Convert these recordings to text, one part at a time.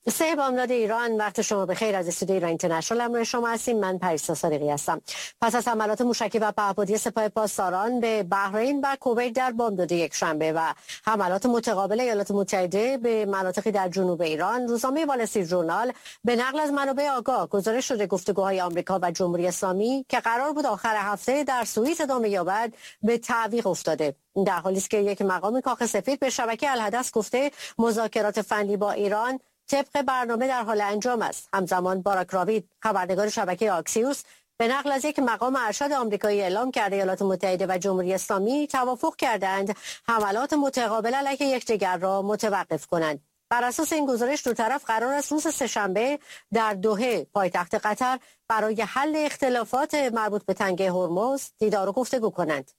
سه بامداد ایران، وقت شما بخیر. از استودیو ایران اینترنشنال همراه شما هستیم. من پریسا صادقی هستم. پس از حملات موشکی و پهپادی سپاه پاسداران به بحرین و کویت در بامداد یکشنبه و حملات متقابل ایالات متحده به مناطقی در جنوب ایران، روزنامه وال استریت ژورنال به نقل از منابع آگاه گزارش شده گفتگوهای آمریکا و جمهوری اسلامی که قرار بود آخر هفته در سوئیس ادامه یابد به تعویق افتاده. در حالی است که یک مقام کاخ سفید به شبکه الحدث گفته مذاکرات فنی با ایران طبق برنامه در حال انجام است. همزمان باراک راوید، خبرنگار شبکه آکسیوس، به نقل از یک مقام ارشد آمریکایی اعلام کرده ایالات متحده و جمهوری اسلامی توافق کردند حملات متقابل علیه یکدیگر را متوقف کنند. بر اساس این گزارش دو طرف قرار است روز سه‌شنبه در دوحه پایتخت قطر برای حل اختلافات مربوط به تنگه هرمز دیدار و گفتگو کنند.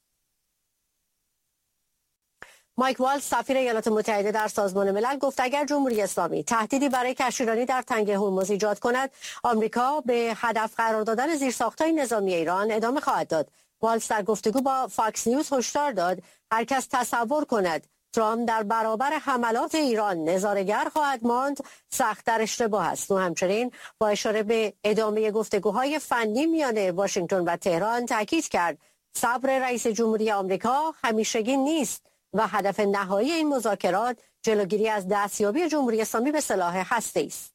مایک والز، سفیر ایالات متحده در سازمان ملل، گفت اگر جمهوری اسلامی تهدیدی برای کشتیرانی در تنگه هرمز ایجاد کند، آمریکا به هدف قرار دادن زیرساخت‌های نظامی ایران ادامه خواهد داد. والز در گفتگو با فاکس نیوز هشدار داد هر کس تصور کند ترامپ در برابر حملات ایران نظاره‌گر خواهد ماند، سخت‌تر اشتباه است. و همچنین با اشاره به ادامه گفتگوهای فنی میان واشنگتن و تهران تاکید کرد صبر رئیس جمهوری آمریکا همیشگی نیست و هدف نهایی این مذاکرات جلوگیری از دستیابی جمهوری اسلامی به سلاح هسته‌ای است.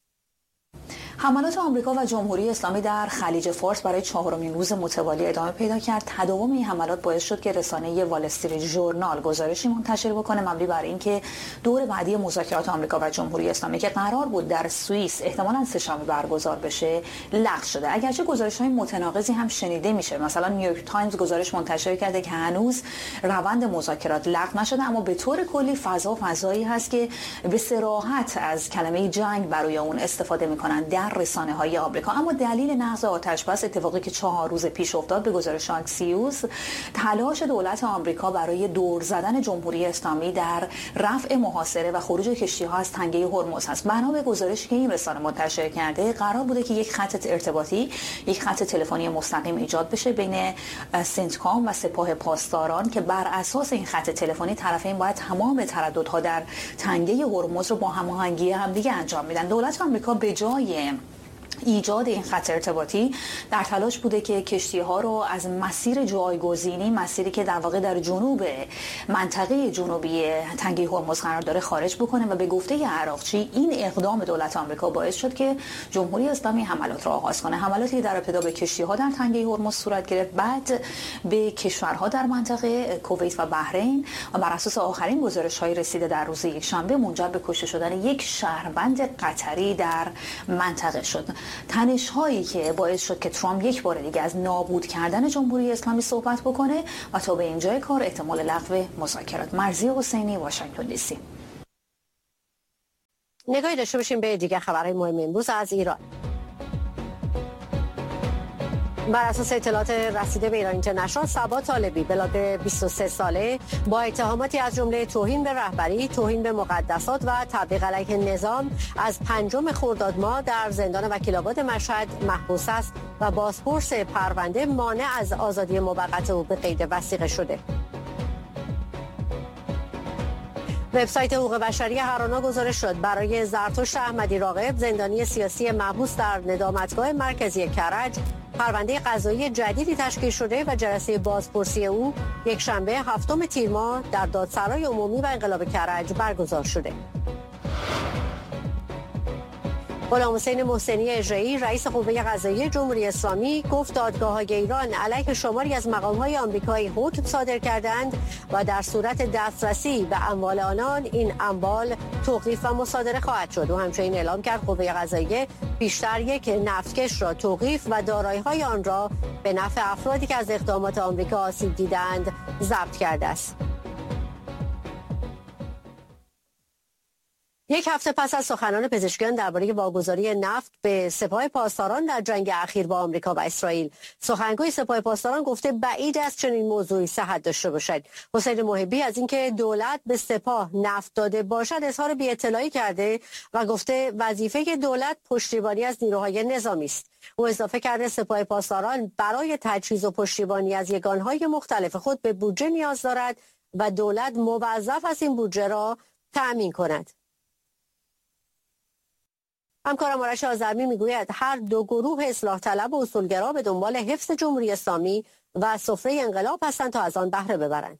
حملات آمریکا و جمهوری اسلامی در خلیج فارس برای چهارمین روز متوالی ادامه پیدا کرد. تداوم این حملات باعث شد که رسانه وال استریت ژورنال گزارشی منتشر بکنه مبنی بر اینکه دور بعدی مذاکرات آمریکا و جمهوری اسلامی که قرار بود در سوئیس احتمالاً سه‌شنبه برگزار بشه لغو شده. اگرچه گزارش‌های متناقضی هم شنیده میشه. مثلا نیویورک تایمز گزارش منتشر کرده که هنوز روند مذاکرات لغو نشده، اما به طور کلی فضایی هست که به صراحت از کلمه جنگ برای اون استفاده میکنن در رسانه‌های آمریکا. اما دلیل نقض آتشبس، اتفاقی که 4 روز پیش افتاد، به گزارش آکسیوس تلاش دولت آمریکا برای دور زدن جمهوری اسلامی در رفع محاصره و خروج کشتی‌ها از تنگه هرمز است. بنا به گزارشی که این رسانه منتشر کرده، قرار بوده که یک خط ارتباطی، یک خط تلفنی مستقیم ایجاد بشه بین سنتکام و سپاه پاسداران که بر اساس این خط تلفنی طرفین باید تمام ترددها در تنگه هرمز رو با هماهنگی همدیگه انجام میدن. دولت آمریکا به جای ایجاد این خط ارتباطی در تلاش بوده که کشتی‌ها رو از مسیر جایگزینی، مسیری که در واقع در جنوب منطقه جنوبی تنگه هرمز قرار داره، خارج بکنه و به گفته عراقچی این اقدام دولت آمریکا باعث شد که جمهوری اسلامی حملات را آغاز کنه. حملاتی در ابتدا به کشتی‌ها در تنگه هرمز صورت گرفت، بعد به کشورها در منطقه کویت و بحرین و بر اساس آخرین گزارش‌های رسیده در روز یکشنبه منجر به کشته شدن یک شهروند قطری در منطقه شد. تنش‌هایی که باعث شد که ترامپ یک بار دیگه از نابود کردن جمهوری اسلامی صحبت بکنه و تا به اینجای کار احتمال لغو مذاکرات. مرضیه حسینی، واشنگتن دی سی. نگاهی داشته باشیم به دیگر خبرهای مهم امروز از ایران. بر اساس اطلاعات رسیده به ایران اینترنشنال، صبا طالبی بلاگ 23 ساله با اتهاماتی از جمله توهین به رهبری، توهین به مقدسات و تبلیغ علیه نظام از 5 خرداد ماه در زندان وکیل‌آباد مشهد محبوس است و بازپرس پرونده مانع از آزادی موقت او به قید وثیقه شده. وبسایت حقوق بشری هرانا گزارش شد برای زرتشت احمدی راغب، زندانی سیاسی محبوس در ندامتگاه مرکزی کرج، پرونده قضایی جدیدی تشکیل شده و جلسه بازپرسی او یکشنبه 7 تیر ماه در دادسرای عمومی و انقلاب کرج برگزار شده. غلام حسین محسنی اژه‌ای، رئیس قوه قضاییه جمهوری اسلامی، گفت دادگاه‌های ایران علیه شماری از مقام‌های آمریکایی حکم صادر کردند و در صورت دسترسی به اموال آنان این اموال توقیف و مصادره خواهد شد. و همچنین اعلام کرد قوه قضاییه بیشتر یک نفتکش را توقیف و دارایی‌های آن را به نفع افرادی که از اقدامات آمریکا آسیب دیدند ضبط کرده است. یک هفته پس از سخنان پزشکیان درباره واگذاری نفت به سپاه پاسداران در جنگ اخیر با آمریکا و اسرائیل، سخنگوی سپاه پاسداران گفته بعید است چنین موضوعی صحت داشته باشد. حسین محبی از اینکه دولت به سپاه نفت داده باشد اظهار بی‌اطلاعی کرده و گفته وظیفه دولت پشتیبانی از نیروهای نظامی است. او اضافه کرده سپاه پاسداران برای تجهیز و پشتیبانی از یگانهای مختلف خود به بودجه نیاز دارد و دولت موظف است این بودجه را تأمین کند. همکارم آرش آذرمی میگوید هر دو گروه اصلاح طلب و اصولگرا به دنبال حفظ جمهوری اسلامی و سفره انقلاب هستند تا از آن بهره ببرند.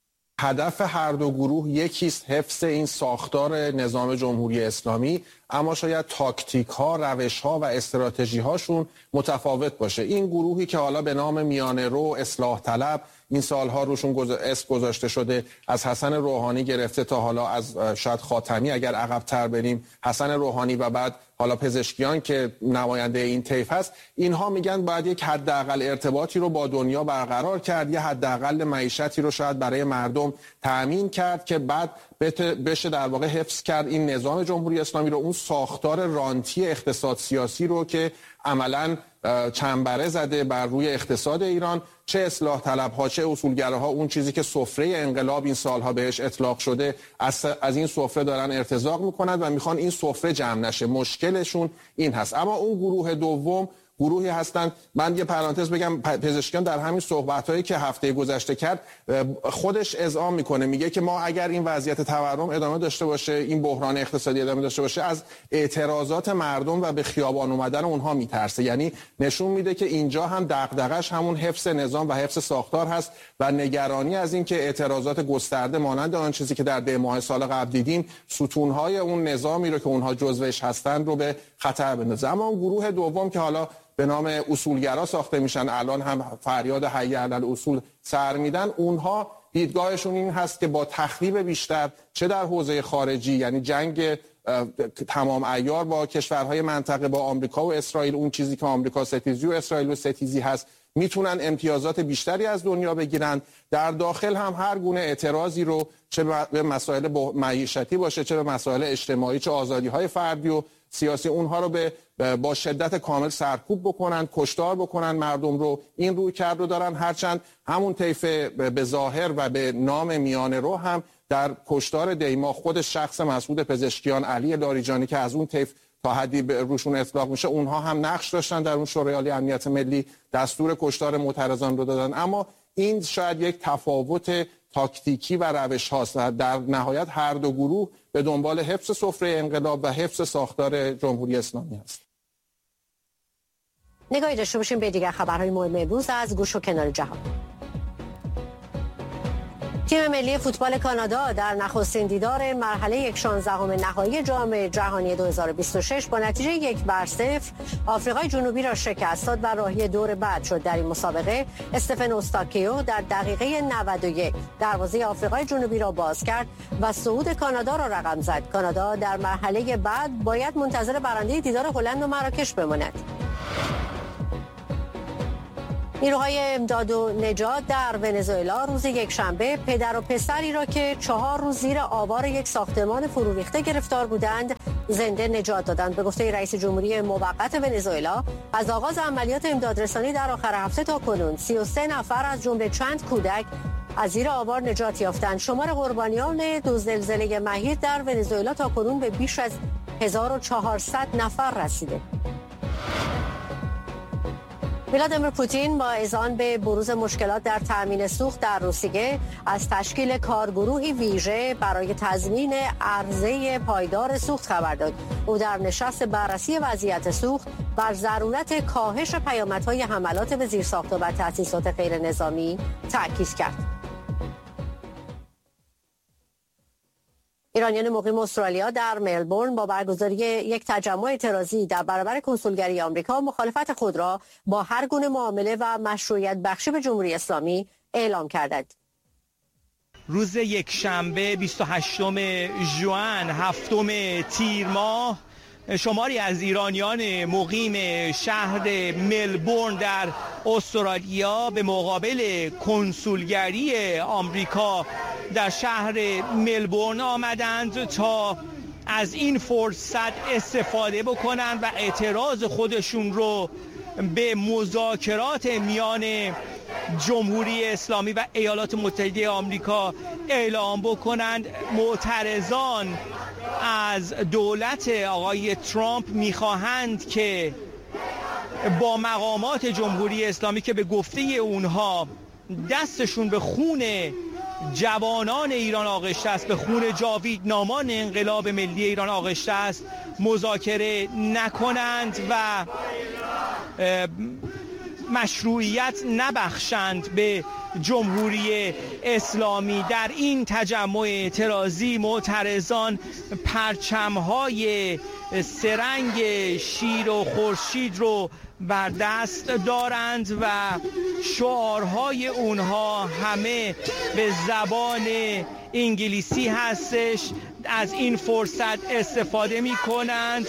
هدف هر دو گروه یکیست، حفظ این ساختار نظام جمهوری اسلامی، اما شاید تاکتیک ها، روش ها و استراتژی هاشون متفاوت باشه. این گروهی که حالا به نام میانه رو، اصلاح طلب، این سالها روشون اسم گذاشته شده، از حسن روحانی گرفته تا حالا از شاید خاتمی اگر عقب تر بریم، حسن روحانی و بعد حالا پزشکیان که نماینده این طیف هست، اینها میگن باید یک حداقل ارتباطی رو با دنیا برقرار کرد، یه حداقل معیشتی رو شاید برای مردم تأمین کرد که بعد بشه در واقع حفظ کرد این نظام جمهوری اسلامی رو، اون ساختار رانتی اقتصاد سیاسی رو که عملاً چنبره زده بر روی اقتصاد ایران. چه اصلاح طلب ها چه اصولگراها اون چیزی که سفره انقلاب این سالها بهش اطلاق شده از این سفره دارن ارتزاق میکنند و میخوان این سفره جمع نشه. مشکلشون این هست. اما اون گروه دوم گروهی هستند، من یه پرانتز بگم، پزشکیان در همین صحبت‌هایی که هفته گذشته کرد خودش اذعان میکنه، میگه که ما اگر این وضعیت تورم ادامه داشته باشه، این بحران اقتصادی ادامه داشته باشه، از اعتراضات مردم و به خیابان اومدن اونها میترسه. یعنی نشون میده که اینجا هم دغدغش همون حفظ نظام و حفظ ساختار هست و نگرانی از این که اعتراضات گسترده مانند آن چیزی که در 10 ماه سال قبل دیدیم، ستونهای اون نظامی رو که اونها جزوش هستند رو به خطر بندازه. اما اون گروه دوم که حالا به نام اصولگرا ساخته میشن، الان هم فریاد حی علی الاصول سر میدن، اونها دیدگاهشون این هست که با تخریب بیشتر چه در حوزه خارجی، یعنی جنگ تمام عیار با کشورهای منطقه، با آمریکا و اسرائیل، اون چیزی که آمریکا ستیزی و اسرائیل و ستیزی هست، میتونن امتیازات بیشتری از دنیا بگیرن. در داخل هم هر گونه اعتراضی رو چه به مسائل معیشتی باشه، چه به مسائل اجتماعی، چه آزادی‌های فردی و سیاسی، اونها رو با شدت کامل سرکوب بکنن، کشتار بکنن مردم رو. این روی کرد رو دارن، هرچند همون طیف به ظاهر و به نام میانه رو هم در کشتار دیما خود شخص مسعود پزشکیان، علی لاریجانی که از اون طیف تا حدی روشون اطلاق میشه، اونها هم نقش داشتن در اون شورای عالی امنیت ملی، دستور کشتار معترضان رو دادن. اما این شاید یک تفاوت تاکتیکی و روش هاست. در نهایت هر دو گروه به دنبال حفظ سفره انقلاب و حفظ ساختار جمهوری اسلامی هست. نگاهی داشته باشیم به دیگر خبرهای مهم امروز از گوش و کنار جهان. تیم ملی فوتبال کانادا در نخستین دیدار مرحله 16 نهایی جام جهانی 2026 با نتیجه 1-0 آفریقای جنوبی را شکست داد و راهی دور بعد شد. در این مسابقه استفن اوستاکیو در دقیقه 91 دروازه آفریقای جنوبی را باز کرد و صعود کانادا را رقم زد. کانادا در مرحله بعد باید منتظر برنده دیدار هلند و مراکش بماند. نیروهای امداد و نجات در ونزوئلا روز یکشنبه پدر و پسری را که 4 روز زیر آوار یک ساختمان فرو ریخته گرفتار بودند زنده نجات دادند. به گفته رئیس جمهوری موقت ونزوئلا، از آغاز عملیات امدادرسانی در آخر هفته تا کنون 33 نفر از جمله چند کودک از زیر آوار نجات یافتند. شمار قربانیان دو زلزله مهیر در ونزوئلا تا کنون به بیش از 1400 نفر رسیده. ولادیمیر پوتین با اذعان به بروز مشکلات در تامین سوخت در روسیه از تشکیل کارگروهی ویژه برای تضمین عرضه پایدار سوخت خبر داد. او در نشست بررسی وضعیت سوخت بر ضرورت کاهش پیامدهای حملات به زیرساخت‌ها و تأسیسات غیر نظامی تاکید کرد. ایرانیان مقیم استرالیا در ملبورن با برگزاری یک تجمع اعتراضی در برابر کنسولگری آمریکا مخالفت خود را با هر گونه معامله و مشروعیت بخشی به جمهوری اسلامی اعلام کردند. روز یکشنبه 28 ژوئن هفتم تیر ماه شماری از ایرانیان مقیم شهر ملبورن در استرالیا به مقابل کنسولگری آمریکا در شهر ملبورن آمدند تا از این فرصت استفاده بکنند و اعتراض خودشون رو به مذاکرات میان جمهوری اسلامی و ایالات متحده آمریکا اعلام بکنند. معترضان از دولت آقای ترامپ میخواهند که با مقامات جمهوری اسلامی که به گفته اونها دستشون به خون جوانان ایران آغشته است، به خون جاویدنامان انقلاب ملی ایران آغشته است، مذاکره نکنند و مشروعیت نبخشند به جمهوری اسلامی. در این تجمع اعتراضی معترضان پرچم‌های سرنگ شیر و خورشید رو بر دست دارند و شعارهای اونها همه به زبان انگلیسی هستش. از این فرصت استفاده می کنند،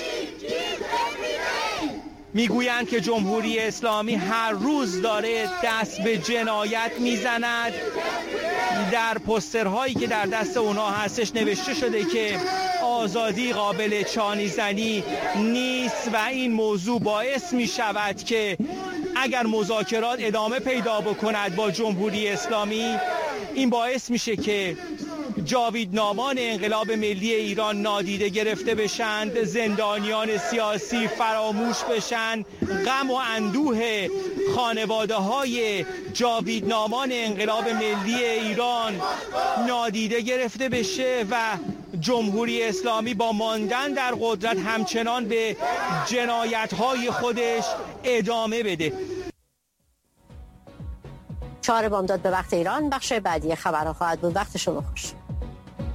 میگویند که جمهوری اسلامی هر روز داره دست به جنایت میزند. در پوسترهایی که در دست اونها هستش نوشته شده که آزادی قابل چانی زنی نیست و این موضوع باعث می شود که اگر مذاکرات ادامه پیدا بکند با جمهوری اسلامی، این باعث میشه که جاویدنامان انقلاب ملی ایران نادیده گرفته بشند، زندانیان سیاسی فراموش بشن، غم و اندوه خانواده های جاویدنامان انقلاب ملی ایران نادیده گرفته بشه و جمهوری اسلامی با ماندن در قدرت همچنان به جنایت های خودش ادامه بده. 4 بامداد به وقت ایران، بخش بعدی خبرها خواهد بود. وقت شما خوش.